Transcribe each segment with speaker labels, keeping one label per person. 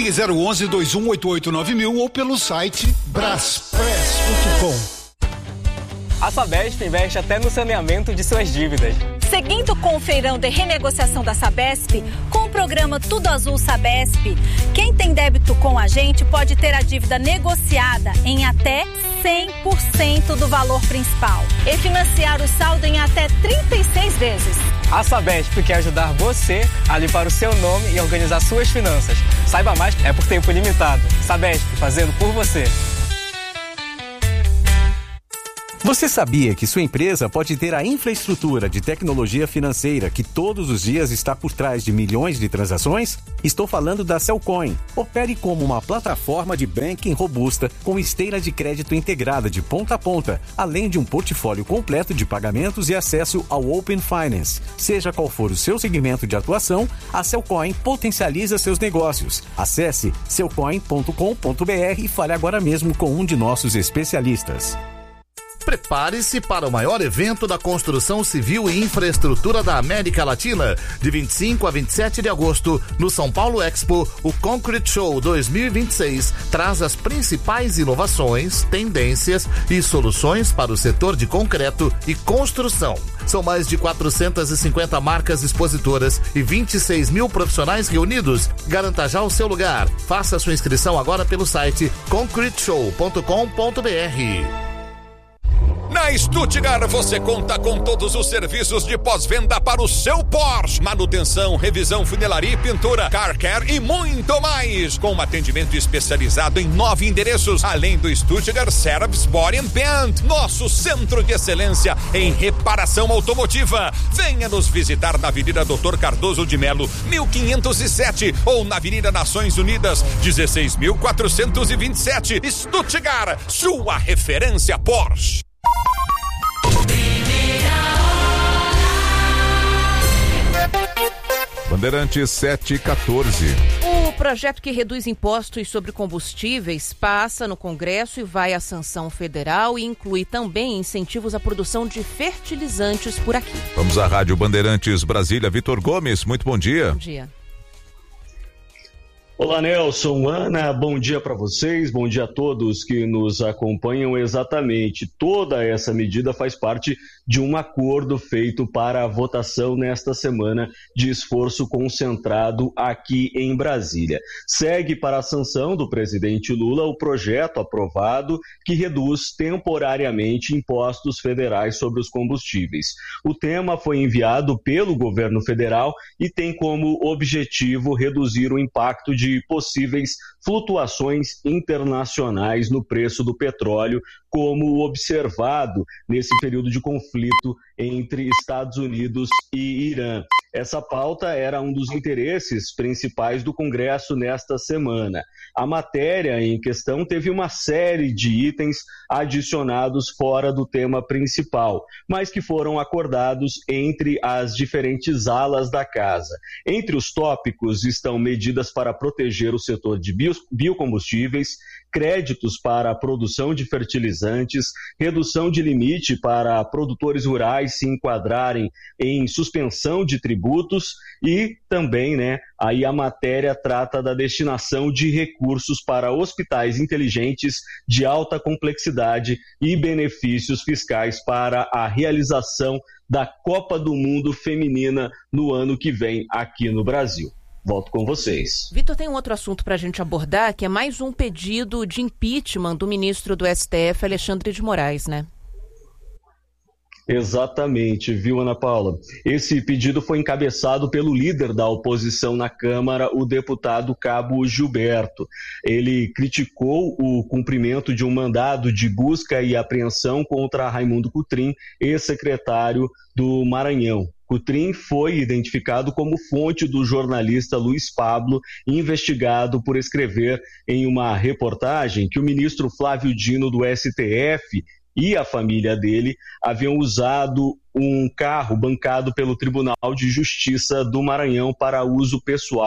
Speaker 1: Ligue 011-2188-9000 ou pelo site braspress.com.
Speaker 2: A Sabesp investe até no saneamento de suas dívidas.
Speaker 3: Seguindo com o feirão de renegociação da Sabesp, com o programa Tudo Azul Sabesp, quem tem débito com a gente pode ter a dívida negociada em até 100% do valor principal e financiar o saldo em até 36 vezes.
Speaker 2: A Sabesp quer ajudar você a limpar o seu nome e organizar suas finanças. Saiba mais, é por tempo limitado. Sabesp, fazendo por você.
Speaker 4: Você sabia que sua empresa pode ter a infraestrutura de tecnologia financeira que todos os dias está por trás de milhões de transações? Estou falando da Cellcoin. Opere como uma plataforma de banking robusta com esteira de crédito integrada de ponta a ponta, além de um portfólio completo de pagamentos e acesso ao Open Finance. Seja qual for o seu segmento de atuação, a Cellcoin potencializa seus negócios. Acesse cellcoin.com.br e fale agora mesmo com um de nossos especialistas.
Speaker 5: Prepare-se para o maior evento da construção civil e infraestrutura da América Latina. De 25 a 27 de agosto, no São Paulo Expo, o Concrete Show 2026 traz as principais inovações, tendências e soluções para o setor de concreto e construção. São mais de 450 marcas expositoras e 26 mil profissionais reunidos. Garanta já o seu lugar. Faça sua inscrição agora pelo site concreteshow.com.br.
Speaker 6: Na Stuttgart você conta com todos os serviços de pós-venda para o seu Porsche. Manutenção, revisão, funilaria e pintura, car care e muito mais. Com um atendimento especializado em 9 endereços, além do Stuttgart Service Body and Paint, nosso centro de excelência em reparação automotiva. Venha nos visitar na Avenida Dr. Cardoso de Melo, 1507 ou na Avenida Nações Unidas, 16.427. Stuttgart, sua referência Porsche.
Speaker 7: Bandeirantes 714.
Speaker 8: O projeto que reduz impostos sobre combustíveis passa no Congresso e vai à sanção federal e inclui também incentivos à produção de fertilizantes por aqui.
Speaker 7: Vamos à Rádio Bandeirantes Brasília. Vitor Gomes, muito bom dia.
Speaker 8: Bom dia.
Speaker 9: Olá, Nelson, Ana, bom dia para vocês, bom dia a todos que nos acompanham. Exatamente, toda essa medida faz parte de um acordo feito para a votação nesta semana de esforço concentrado aqui em Brasília. Segue para a sanção do presidente Lula o projeto aprovado que reduz temporariamente impostos federais sobre os combustíveis. O tema foi enviado pelo governo federal e tem como objetivo reduzir o impacto de possíveis flutuações internacionais no preço do petróleo, como observado nesse período de conflito entre Estados Unidos e Irã. Essa pauta era um dos interesses principais do Congresso nesta semana. A matéria em questão teve uma série de itens adicionados fora do tema principal, mas que foram acordados entre as diferentes alas da casa. Entre os tópicos estão medidas para proteger o setor de biocombustíveis, créditos para a produção de fertilizantes, redução de limite para produtores rurais se enquadrarem em suspensão de tributos e também, aí a matéria trata da destinação de recursos para hospitais inteligentes de alta complexidade e benefícios fiscais para a realização da Copa do Mundo Feminina no ano que vem aqui no Brasil. Volto com vocês.
Speaker 8: Vitor, tem um outro assunto para a gente abordar, que é mais um pedido de impeachment do ministro do STF, Alexandre de Moraes, né?
Speaker 9: Exatamente, viu, Ana Paula? Esse pedido foi encabeçado pelo líder da oposição na Câmara, o deputado Cabo Gilberto. Ele criticou o cumprimento de um mandado de busca e apreensão contra Raimundo Cotrim, ex-secretário do Maranhão. Cotrim foi identificado como fonte do jornalista Luiz Pablo, investigado por escrever em uma reportagem que o ministro Flávio Dino do STF e a família dele haviam usado um carro bancado pelo Tribunal de Justiça do Maranhão para uso pessoal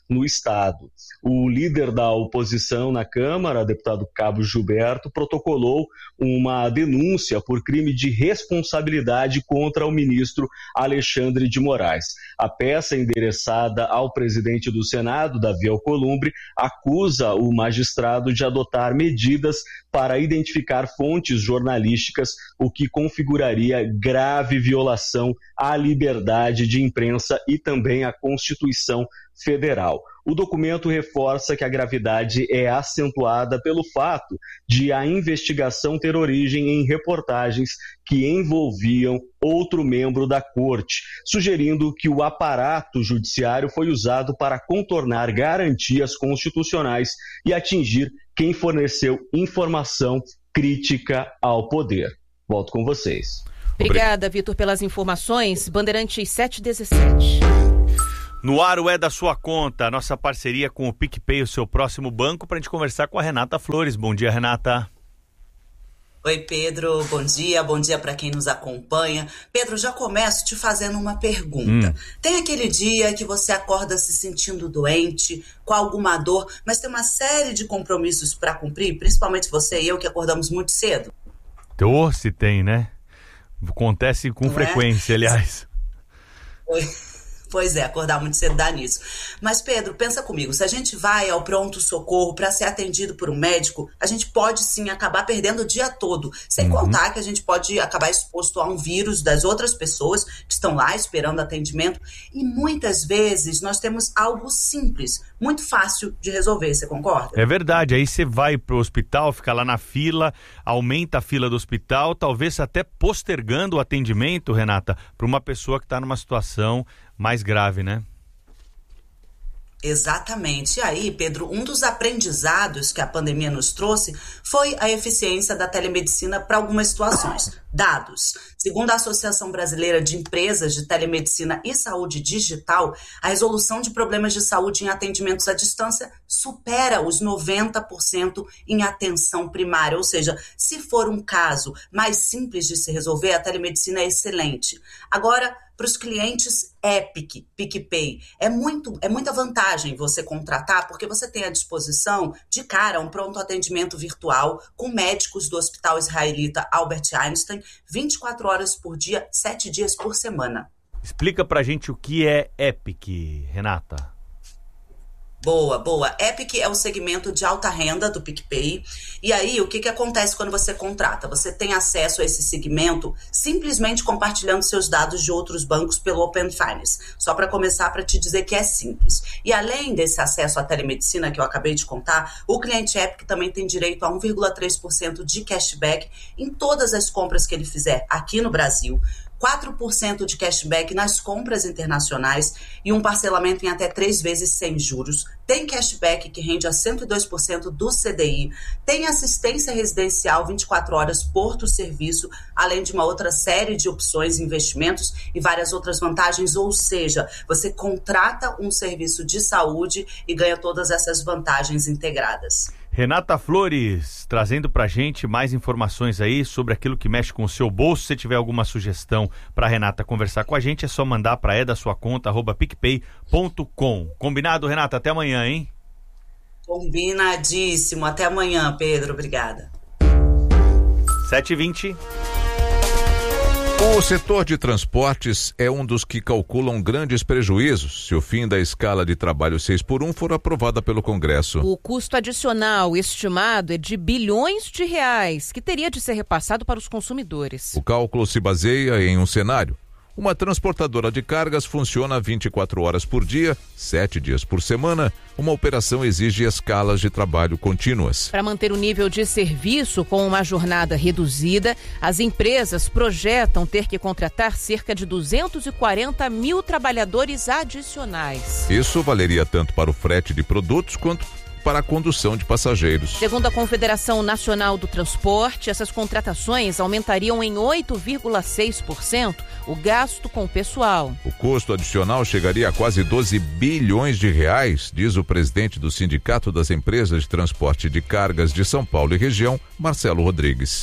Speaker 9: no estado. O líder da oposição na Câmara, deputado Cabo Gilberto, protocolou uma denúncia por crime de responsabilidade contra o ministro Alexandre de Moraes. A peça endereçada ao presidente do Senado, Davi Alcolumbre, acusa o magistrado de adotar medidas para identificar fontes jornalísticas, o que configuraria grave violação à liberdade de imprensa e também à Constituição Federal. O documento reforça que a gravidade é acentuada pelo fato de a investigação ter origem em reportagens que envolviam outro membro da corte, sugerindo que o aparato judiciário foi usado para contornar garantias constitucionais e atingir quem forneceu informação crítica ao poder. Volto com vocês.
Speaker 8: Obrigada, Vitor, pelas informações. Bandeirantes 717.
Speaker 10: No ar o É da Sua Conta, nossa parceria com o PicPay, o seu próximo banco, para a gente conversar com a Renata Flores. Bom dia, Renata.
Speaker 11: Oi, Pedro, bom dia para quem nos acompanha. Pedro, já começo te fazendo uma pergunta. Tem aquele dia que você acorda se sentindo doente, com alguma dor, mas tem uma série de compromissos para cumprir, principalmente você e eu que acordamos muito cedo?
Speaker 10: Se tem, né? Acontece com frequência, aliás.
Speaker 11: Pois é, acordar muito cedo dá nisso. Mas, Pedro, pensa comigo, se a gente vai ao pronto-socorro para ser atendido por um médico, a gente pode sim acabar perdendo o dia todo. Sem contar que a gente pode acabar exposto a um vírus das outras pessoas que estão lá esperando atendimento. E muitas vezes nós temos algo simples, muito fácil de resolver, você concorda?
Speaker 10: É verdade, aí você vai pro hospital, fica lá na fila, aumenta a fila do hospital, talvez até postergando o atendimento, Renata, para uma pessoa que está numa situação mais grave, né?
Speaker 11: Exatamente. E aí, Pedro, um dos aprendizados que a pandemia nos trouxe foi a eficiência da telemedicina para algumas situações. Dados. Segundo a Associação Brasileira de Empresas de Telemedicina e Saúde Digital, a resolução de problemas de saúde em atendimentos à distância supera os 90% em atenção primária. Ou seja, se for um caso mais simples de se resolver, a telemedicina é excelente. Agora, para os clientes Epic, PicPay, é muita vantagem você contratar, porque você tem à disposição, de cara, um pronto atendimento virtual com médicos do Hospital Israelita Albert Einstein, 24 horas por dia, 7 dias por semana.
Speaker 10: Explica pra gente o que é Epic, Renata.
Speaker 11: Boa. Epic é o segmento de alta renda do PicPay. E aí, o que acontece quando você contrata? Você tem acesso a esse segmento simplesmente compartilhando seus dados de outros bancos pelo Open Finance. Só para começar, para te dizer que é simples. E além desse acesso à telemedicina que eu acabei de contar, o cliente Epic também tem direito a 1,3% de cashback em todas as compras que ele fizer aqui no Brasil, 4% de cashback nas compras internacionais e um parcelamento em até 3 vezes sem juros. Tem cashback que rende a 102% do CDI. Tem assistência residencial 24 horas por serviço, além de uma outra série de opções, investimentos e várias outras vantagens. Ou seja, você contrata um serviço de saúde e ganha todas essas vantagens integradas.
Speaker 10: Renata Flores, trazendo pra gente mais informações aí sobre aquilo que mexe com o seu bolso. Se tiver alguma sugestão pra Renata conversar com a gente, é só mandar pra edasuaconta@picpay.com. Combinado, Renata? Até amanhã, hein?
Speaker 11: Combinadíssimo. Até amanhã, Pedro. Obrigada.
Speaker 10: 7h20.
Speaker 7: O setor de transportes é um dos que calculam grandes prejuízos se o fim da escala de trabalho 6x1 for aprovada pelo Congresso.
Speaker 8: O custo adicional estimado é de bilhões de reais, que teria de ser repassado para os consumidores.
Speaker 7: O cálculo se baseia em um cenário. Uma transportadora de cargas funciona 24 horas por dia, 7 dias por semana. Uma operação exige escalas de trabalho contínuas.
Speaker 8: Para manter o nível de serviço com uma jornada reduzida, as empresas projetam ter que contratar cerca de 240 mil trabalhadores adicionais.
Speaker 7: Isso valeria tanto para o frete de produtos quanto para a condução de passageiros.
Speaker 8: Segundo a Confederação Nacional do Transporte, essas contratações aumentariam em 8,6% o gasto com o pessoal.
Speaker 7: O custo adicional chegaria a quase 12 bilhões de reais, diz o presidente do Sindicato das Empresas de Transporte de Cargas de São Paulo e Região, Marcelo Rodrigues.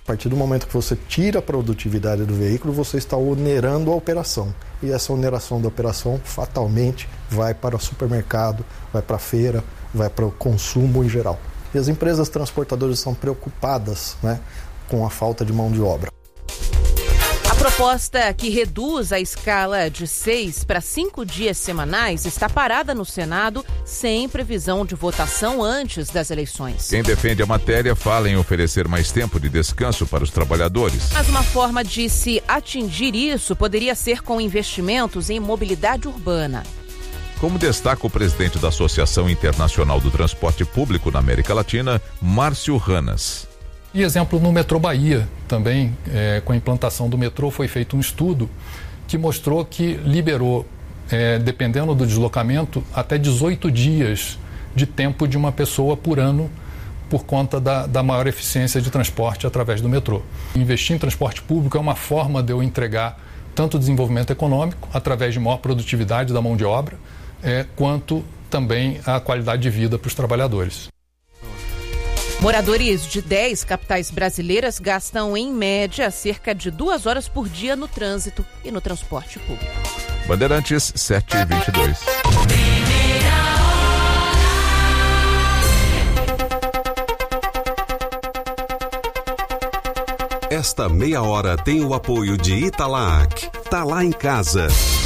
Speaker 12: A partir do momento que você tira a produtividade do veículo, você está onerando a operação. E essa oneração da operação fatalmente vai para o supermercado, vai para a feira, vai para o consumo em geral. E as empresas transportadoras estão preocupadas, né, com a falta de mão de obra.
Speaker 8: A proposta que reduz a escala de 6 para 5 dias semanais está parada no Senado sem previsão de votação antes das eleições.
Speaker 7: Quem defende a matéria fala em oferecer mais tempo de descanso para os trabalhadores.
Speaker 8: Mas uma forma de se atingir isso poderia ser com investimentos em mobilidade urbana.
Speaker 7: Como destaca o presidente da Associação Internacional do Transporte Público na América Latina, Márcio Ranas.
Speaker 13: E exemplo, no metrô Bahia, também com a implantação do metrô, foi feito um estudo que mostrou que liberou, dependendo do deslocamento, até 18 dias de tempo de uma pessoa por ano por conta da maior eficiência de transporte através do metrô. Investir em transporte público é uma forma de eu entregar tanto o desenvolvimento econômico, através de maior produtividade da mão de obra, quanto também a qualidade de vida para os trabalhadores.
Speaker 8: Moradores de 10 capitais brasileiras gastam, em média, cerca de 2 horas por dia no trânsito e no transporte público.
Speaker 7: Bandeirantes 7h22.
Speaker 14: Esta meia hora tem o apoio de Italac. Tá lá em casa.